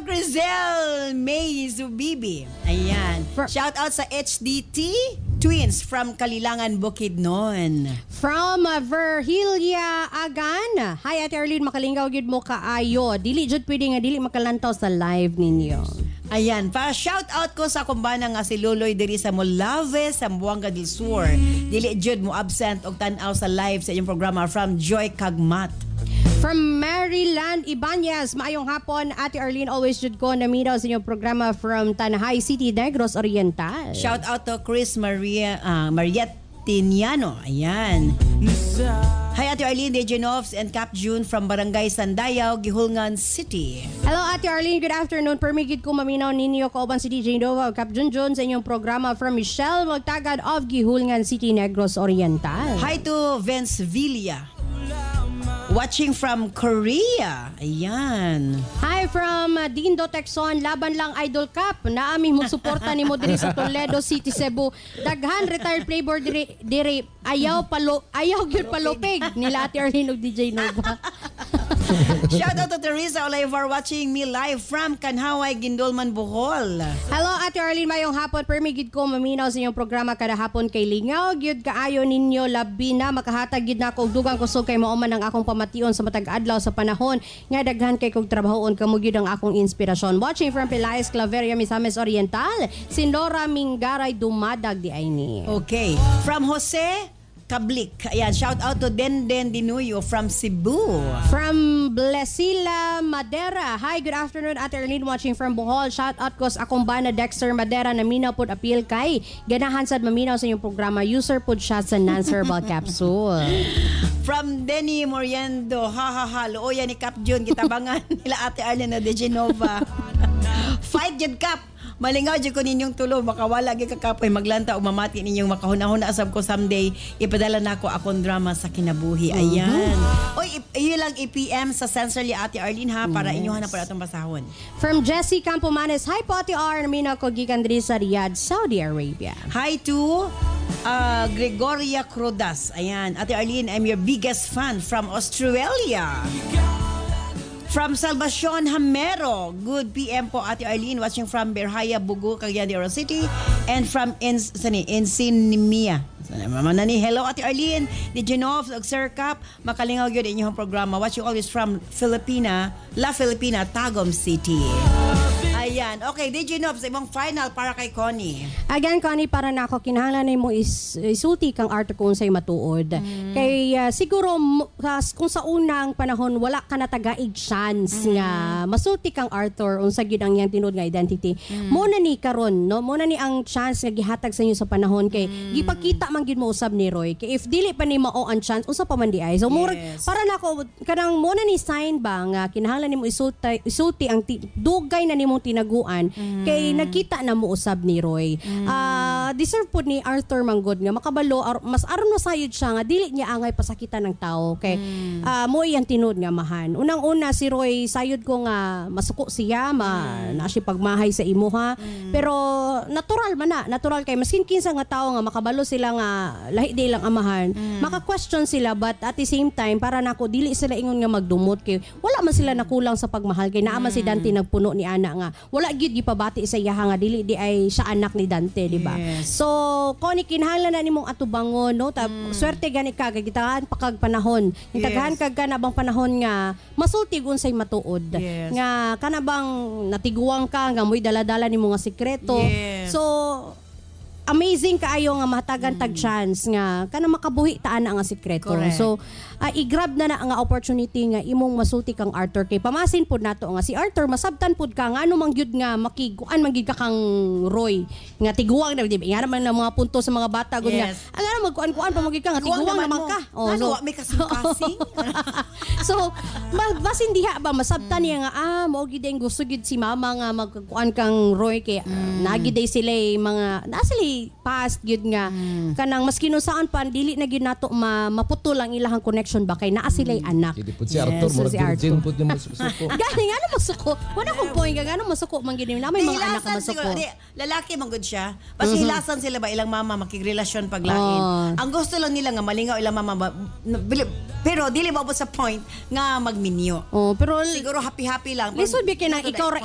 Grizel May Zubibi. Ayan. Shout out sa HDT Twins from Kalilangan, Bukidnon. From Verhilia Agan. Hi, Ate Arlene, makalingaw gid mo kaayo. Dili jud pwede nga dili makalantaw sa live ninyo. Ayan, pa-shout out ko sa kumbana nga si Luloy diri sa Molave, Zamboanga del Sur. Dili jud mo absent og tan-aw sa live sa inyong programa from Joy Kagmat. From Maryland Ibanez, maayong hapon, Ate Arlene, always jud ko naminaw sa inyong programa from Tanahay City, Negros Oriental. Shout out to Chris Marietiniano. Ayan. Hi, Ate Arlene, Dejanovs and Cap June from Barangay Sandayaw, Gihulngan City. Hello, Ate Arlene. Good afternoon. Permigid ko maminaw ninyo kauban si DJ Nova Cap June sa inyong programa from Michelle Magtagad of Gihulngan City, Negros Oriental. Hi to Vince Villa. Watching from Korea. Ayan. Hi from Dindo Texon. Laban lang Idol Cup. Naami mo suporta ni mo diri sa Toledo City, Cebu. Daghan retired playboy diri. Ayaw gyud palupig nila Ate Arlene ug DJ Nova. Shout out to Teresa Olivar watching me live from Kanhaway, Gindolman, Bohol. Hello, Ate Arlene, mayong hapon. Permigid ko maminaw sa inyong programa kada hapon kay Lingaw. Gyud kaayo ninyo labi na makahatag gyud na ko og dugang kusog kay mao man ang akong pamation sa matag adlaw sa panahon nga daghan kay kog trabahoon kamo gyud ang akong inspirasyon. Watching from Pilaes, Claveria, Misamis Oriental. Si Nora Mingaray dumadag di ay ni. Okay. From Jose Kablik. Ayan, shout out to Denden Dinuyo from Cebu. From Blesila Madera. Hi, good afternoon, Ate Arlene, watching from Bohol. Shout out ko sa akong bana Dexter Madera na minaw pod appeal kay ganahan sad maminaw sa inyong programa. User pod siya sa non-herbal capsule. From Denny Moriendo. Ha ha ha. Looya ni Cap June. Kitabangan nila Ate Arlene na de Genova. Fight Jud Cap. Malingaw dyan ko ninyong tulo, makawala gyud kakapoy maglanta o mamati ninyong makahuna-huna asab ko someday ipadala na ako akong drama sa kinabuhi. Ayan. Oy, iyo lang i-PM sa Sensorly Ate Arlene ha para inyohan na para atong basahon. From Jessie Campomanes. Hi po Ate R, namina ko gikan diri sa Riyadh, Saudi Arabia. Hi to Gregoria Crodas. Ayan, Ate Arlene, I'm your biggest fan from Australia. From Salvacion Hamero, good PM po Ate Arlene, watching from Berhaya, Bugu, Cagayan de Oro City, and from Ensinimia. Hello Ate Arlene, the Genov of Sir Cap, makalingaw yun inyong programa. Watching always from La Filipina, Tagum City. Ayan. Okay, DJ Nobs, ibang final para kay Connie. Again, Connie, para na ako, kinahanglan mo isulti kang arte kung sa'yo matuod. Kay siguro, kung sa unang panahon, wala ka na tagaig chance nga masulti kang Arthur, unsa gyud ang iyang tinuod nga identity. Muna ni karon, no? Muna ni ang chance nga gihatag sa inyo sa panahon kay gipakita man gyud mo usab ni Roy. Kay if dili pa ni mao ang chance, usa pa man di ay. So murag para nako kanang muna ni sign ba nga kinahanglan nimo isulti ang dugay na nimong tinaguan kay nakita na mo usab ni Roy. Deserve pud ni Arthur manggod nga makabalo mas aron na sayod siya nga dili niya angay pasakitan ng tao kay mo iyang tinud nga mahan. Unang-una si Roy sayod ko nga masuko siya na siya pagmahay sa imuha pero natural man na natural kay maskin kinsa nga tao nga makabalo sila nga lahi di lang amahan maka-question sila but at the same time para nako dili sila ingon nga magdumot kay wala man sila nakulang sa pagmahal kay naa man si Dante nagpuno ni ana nga wala gyud gipabati sa iya nga dili di ay siya anak ni Dante di ba so koni kinahanglan na nimong atubangon no swerte gani ka kay gitahan pakag panahon gitahan kag kanabang panahon nga masulti unsay matuod nga kanabang natiguang ka nga moy dala-dala nimo nga sekreto so amazing kaayo nga mahatagan tag chance nga kana makabuhi taan nga sekreto. So i-grab na nga opportunity nga imong masulti kang Arthur kay pamasin pud nato nga si Arthur masabtan pud ka nga ano man gyud nga makiguan man gyud ka kang Roy nga tiguang na di ba nga naman ang mga punto sa mga bata gud nga ano magkuan-kuan pa magyud ka nga tiguang naman ka. So may kasing-kasing. So basin diha ba masabtan niya nga mao gyud ang gusto gyud si mama nga magkuan kang Roy kay nagiday sila mga sila past gyud nga kanang maski no saan pa dili na gyud nato maputol ang ilahang connection ba kay naa sila'y anak. Hindi po si Arthur mo virgin po niya masuko. Galing ano masuko? Wala kong point nga ano masuko man gyud na may mga anak na masuko. Lalaki man gud siya. Basta hilasan sila ba ilang mama makigrelasyon paglain. Ang gusto lang nila nga malingaw ilang mama pero dili ba sa point nga magminyo. Pero siguro happy-happy lang. Lisod bi kay nang ikaw ra